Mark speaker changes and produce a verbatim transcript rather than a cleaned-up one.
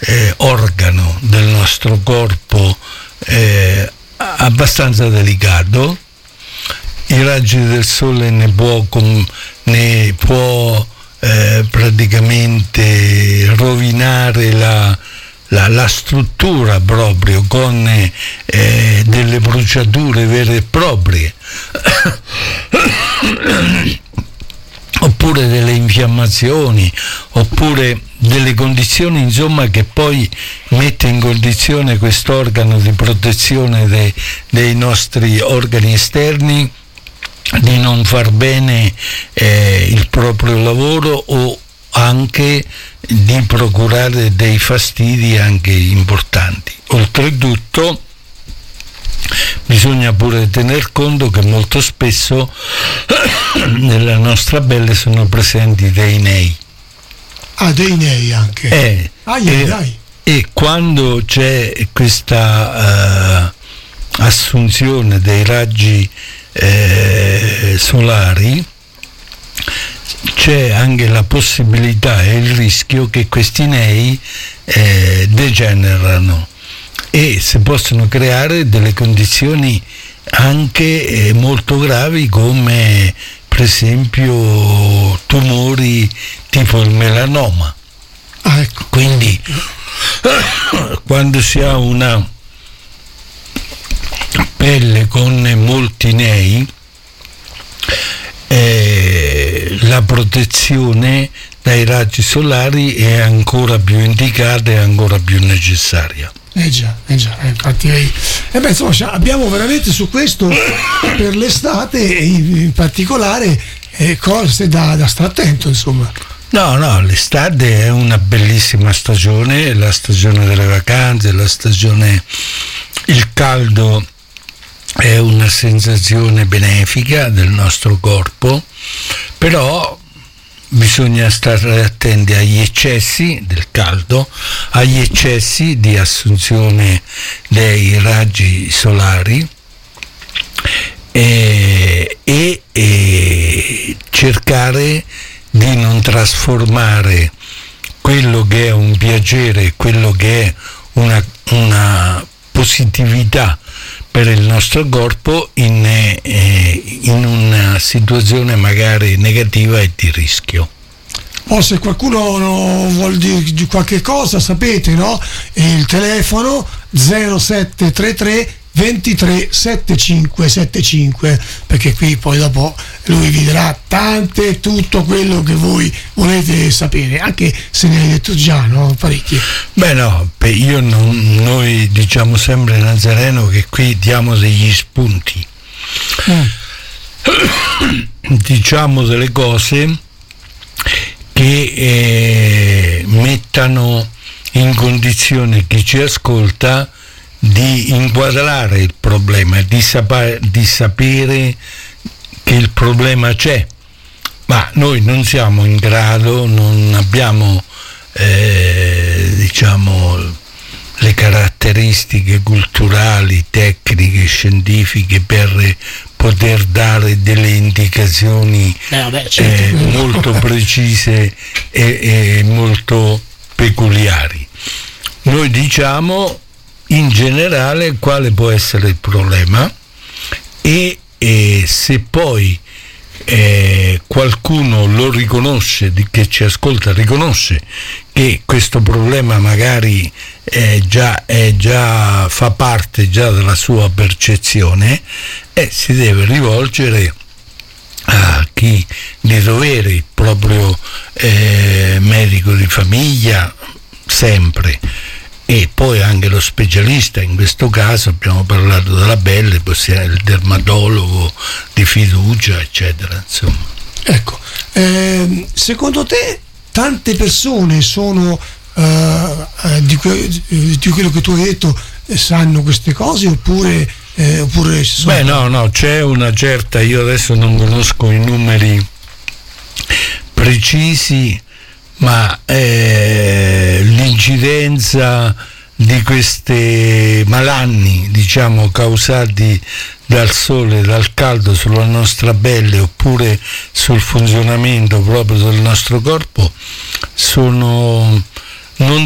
Speaker 1: eh, organo del nostro corpo eh, abbastanza delicato. I raggi del sole ne può, ne può eh, praticamente rovinare la, la, la struttura proprio con eh, delle bruciature vere e proprie oppure delle infiammazioni, oppure delle condizioni insomma che poi mette in condizione quest'organo di protezione de, dei nostri organi esterni di non far bene eh, il proprio lavoro, o anche di procurare dei fastidi anche importanti. Oltretutto bisogna pure tener conto che molto spesso nella nostra pelle sono presenti dei nei.
Speaker 2: Ah, dei nei anche.
Speaker 1: Eh,
Speaker 2: ah,
Speaker 1: e,
Speaker 2: dai.
Speaker 1: e quando c'è questa uh, assunzione dei raggi eh, solari, c'è anche la possibilità e il rischio che questi nei eh, degenerano e si possono creare delle condizioni anche eh, molto gravi, come per esempio tumori tipo il melanoma.
Speaker 2: Ah, ecco.
Speaker 1: Quindi quando si ha una pelle con molti nei, eh, la protezione dai raggi solari è ancora più indicata e ancora più necessaria.
Speaker 2: Eh già, eh già, eh, infatti eh, eh beh, insomma, abbiamo veramente su questo per l'estate, e in particolare eh, cose da, da stare attento, insomma.
Speaker 1: No, no, l'estate è una bellissima stagione, la stagione delle vacanze, la stagione, il caldo è una sensazione benefica del nostro corpo, però bisogna stare attenti agli eccessi del caldo, agli eccessi di assunzione dei raggi solari e, e, e cercare di non trasformare quello che è un piacere, quello che è una, una positività per il nostro corpo in, eh, in una situazione magari negativa e di rischio.
Speaker 2: O se qualcuno vuol dire qualche cosa, sapete, no? Il telefono zero sette tre tre ventitré settantacinque settantacinque, perché qui poi dopo lui vi darà tante, tutto quello che voi volete sapere, anche se ne hai detto già, no? Parecchie.
Speaker 1: Beh no, io non, noi diciamo sempre a Nazareno che qui diamo degli spunti, mm. diciamo delle cose che eh, mettano in condizione chi ci ascolta di inquadrare il problema, di, sap- di sapere che il problema c'è, ma noi non siamo in grado, non abbiamo eh, diciamo le caratteristiche culturali, tecniche, scientifiche per poter dare delle indicazioni
Speaker 2: eh, vabbè, certo.
Speaker 1: eh, molto precise e, e molto peculiari. Noi diciamo in generale quale può essere il problema e, e se poi eh, qualcuno lo riconosce, di, che ci ascolta riconosce che questo problema magari è già, è già fa parte già della sua percezione, e si deve rivolgere a chi di dovere, il proprio eh, medico di famiglia sempre, e poi anche lo specialista. In questo caso abbiamo parlato della pelle, possiamo il dermatologo di fiducia, eccetera, insomma.
Speaker 2: Ecco, eh, secondo te tante persone sono eh, di, que- di quello che tu hai detto eh, sanno queste cose, oppure eh, oppure ci sono...
Speaker 1: Beh no, no, c'è una certa, io adesso non conosco i numeri precisi, ma eh, l'incidenza di questi malanni, diciamo, causati dal sole, dal caldo sulla nostra pelle oppure sul funzionamento proprio del nostro corpo, sono non